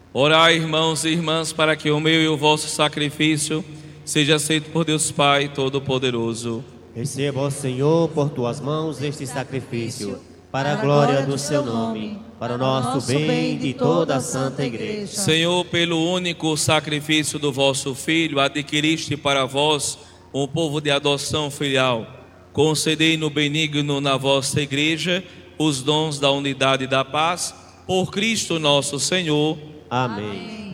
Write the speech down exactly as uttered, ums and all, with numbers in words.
Orai, irmãos e irmãs, para que o meu e o vosso sacrifício seja aceito por Deus Pai Todo-Poderoso. Receba, ó Senhor, por tuas mãos este sacrifício, para a glória do seu nome, para o nosso bem e de toda a Santa Igreja. Senhor, pelo único sacrifício do vosso Filho, adquiriste para vós um povo de adoção filial. Concedei no benigno na vossa Igreja os dons da unidade e da paz, por Cristo nosso Senhor. Amém.